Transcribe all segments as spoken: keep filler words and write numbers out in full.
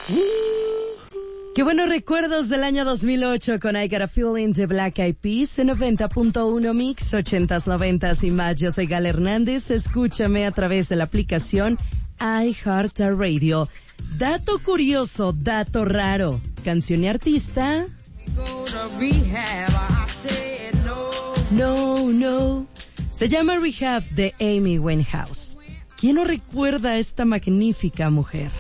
Qué buenos recuerdos del año dos mil ocho con I Got a Feeling de Black Eyed Peas en noventa punto uno Mix, ochentas, noventas y más. Yo soy Gal Hernández, escúchame a través de la aplicación iHeartRadio. Dato curioso, dato raro, canción y artista. No, no. Se llama Rehab de Amy Winehouse. ¿Quién no recuerda a esta magnífica mujer?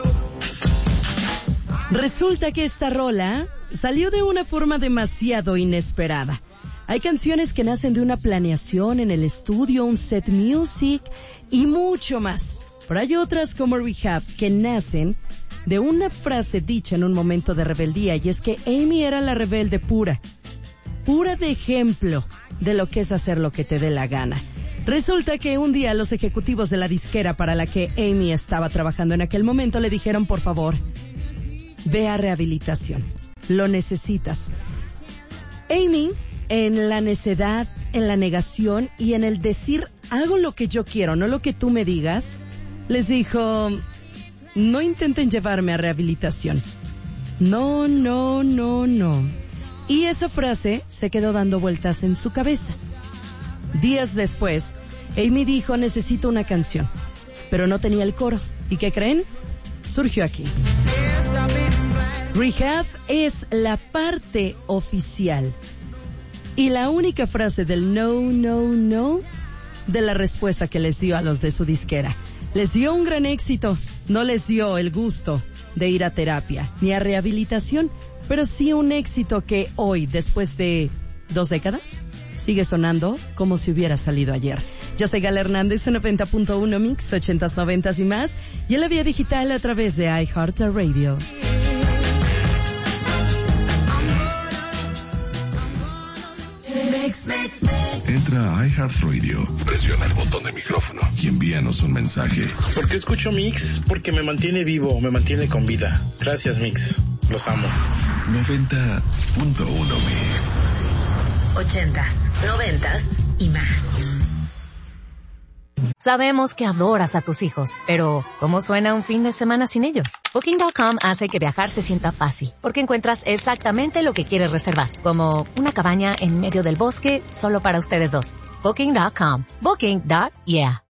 Resulta que esta rola salió de una forma demasiado inesperada. Hay canciones que nacen de una planeación en el estudio, un set music y mucho más. Pero hay otras como Rehab que nacen de una frase dicha en un momento de rebeldía, y es que Amy era la rebelde pura, pura de ejemplo de lo que es hacer lo que te dé la gana. Resulta que un día los ejecutivos de la disquera para la que Amy estaba trabajando en aquel momento le dijeron: por favor, ve a rehabilitación, lo necesitas. Amy, en la necedad, en la negación y en el decir hago lo que yo quiero, no lo que tú me digas, les dijo: no intenten llevarme a rehabilitación. No, no, no, no. Y esa frase se quedó dando vueltas en su cabeza. Días después, Amy dijo: necesito una canción, pero no tenía el coro. ¿Y qué creen? Surgió aquí. Rehab es la parte oficial y la única frase del no, no, no de la respuesta que les dio a los de su disquera. Les dio un gran éxito, no les dio el gusto de ir a terapia ni a rehabilitación, pero sí un éxito que hoy, después de dos décadas, sigue sonando como si hubiera salido ayer. Yo soy Gal Hernández en noventa punto uno Mix, ochentas, noventas y más, y en la vía digital a través de iHeartRadio. Entra a iHeartRadio, presiona el botón de micrófono y envíanos un mensaje. ¿Por qué escucho Mix? Porque me mantiene vivo, me mantiene con vida. Gracias, Mix. Los amo. noventa punto uno Mix. Ochentas, noventas y más. Sabemos que adoras a tus hijos, pero ¿cómo suena un fin de semana sin ellos? Booking punto com hace que viajar se sienta fácil, porque encuentras exactamente lo que quieres reservar, como una cabaña en medio del bosque solo para ustedes dos. Booking punto com. Booking. Yeah.